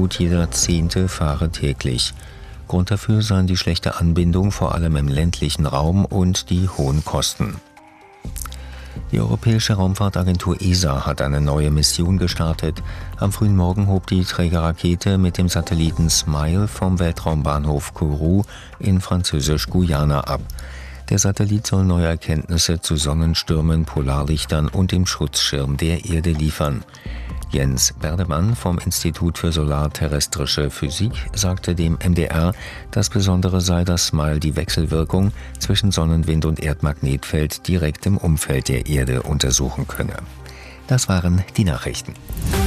Gut jeder 10. fahre täglich. Grund dafür seien die schlechte Anbindung, vor allem im ländlichen Raum, und die hohen Kosten. Die Europäische Raumfahrtagentur ESA hat eine neue Mission gestartet. Am frühen Morgen hob die Trägerrakete mit dem Satelliten SMILE vom Weltraumbahnhof Kourou in Französisch-Guyana ab. Der Satellit soll neue Erkenntnisse zu Sonnenstürmen, Polarlichtern und dem Schutzschirm der Erde liefern. Jens Berdemann vom Institut für Solarterrestrische Physik sagte dem MDR, das Besondere sei, dass SMILE die Wechselwirkung zwischen Sonnenwind und Erdmagnetfeld direkt im Umfeld der Erde untersuchen könne. Das waren die Nachrichten.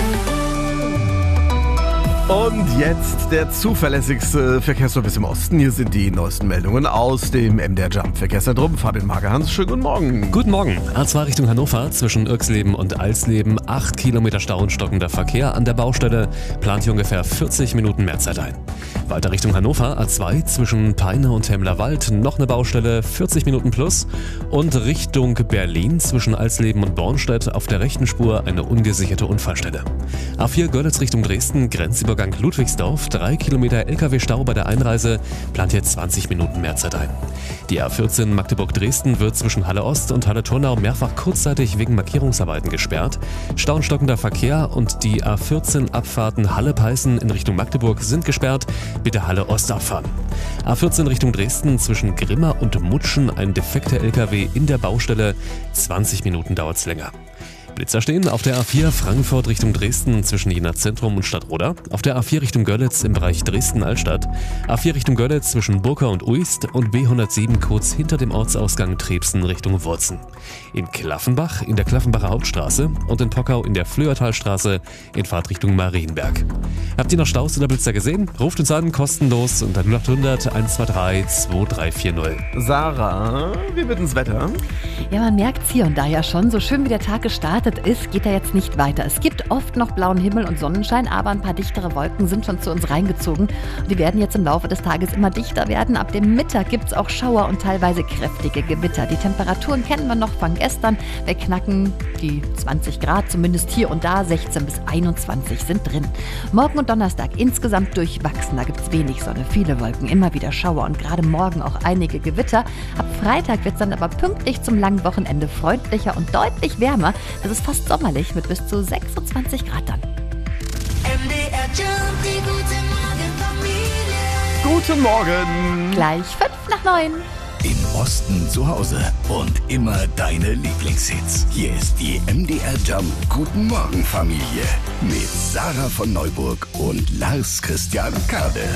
Und jetzt der zuverlässigste Verkehrsservice im Osten. Hier sind die neuesten Meldungen aus dem MDR Jump Verkehrszentrum. Fabian Magerhans, schönen guten Morgen. Guten Morgen. A2 Richtung Hannover zwischen Irxleben und Alsleben. 8 Kilometer Stau und stockender Verkehr an der Baustelle. Plant hier ungefähr 40 Minuten mehr Zeit ein. Weiter Richtung Hannover, A2 zwischen Peine und Hemlerwald. Noch eine Baustelle, 40 Minuten plus. Und Richtung Berlin zwischen Alsleben und Bornstedt auf der rechten Spur eine ungesicherte Unfallstelle. A4 Görlitz Richtung Dresden, Grenzübergang Ludwigsdorf, 3 Kilometer LKW-Stau bei der Einreise, plant hier 20 Minuten mehr Zeit ein. Die A14 Magdeburg-Dresden wird zwischen Halle Ost und Halle Turnau mehrfach kurzzeitig wegen Markierungsarbeiten gesperrt. Stau und stockender Verkehr und die A14 Abfahrten Halle-Peißen in Richtung Magdeburg sind gesperrt. Bitte Halle Ost abfahren. A14 Richtung Dresden zwischen Grimma und Mutschen ein defekter LKW in der Baustelle. 20 Minuten dauert es länger. Blitzer stehen auf der A4 Frankfurt Richtung Dresden zwischen Jena Zentrum und Stadtroda, auf der A4 Richtung Görlitz im Bereich Dresden-Altstadt, A4 Richtung Görlitz zwischen Burka und Uist und B107 kurz hinter dem Ortsausgang Trebsen Richtung Wurzen. In Klaffenbach in der Klaffenbacher Hauptstraße und in Pockau in der Flöhertalstraße in Fahrtrichtung Marienberg. Habt ihr noch Staus oder Blitzer gesehen? Ruft uns an, kostenlos unter 0800 123 2340. Sarah, wie wird ins Wetter? Ja, man merkt es hier und da ja schon, so schön wie der Tag gestartet ist, geht er jetzt nicht weiter. Es gibt oft noch blauen Himmel und Sonnenschein, aber ein paar dichtere Wolken sind schon zu uns reingezogen. Und die werden jetzt im Laufe des Tages immer dichter werden. Ab dem Mittag gibt es auch Schauer und teilweise kräftige Gewitter. Die Temperaturen kennen wir noch von gestern. Wir knacken die 20 Grad, zumindest hier und da. 16 bis 21 sind drin. Morgen und Donnerstag insgesamt durchwachsen. Da gibt es wenig Sonne, viele Wolken, immer wieder Schauer und gerade morgen auch einige Gewitter. Ab Freitag wird es dann aber pünktlich zum langen Wochenende freundlicher und deutlich wärmer. Das ist fast sommerlich mit bis zu 26 Grad dann. MDR Jump, die gute Morgen Familie. Guten Morgen. Gleich 8:55. Im Osten zu Hause und immer deine Lieblingshits. Hier ist die MDR Jump Guten Morgen Familie mit Sarah von Neuburg und Lars Christian Kade.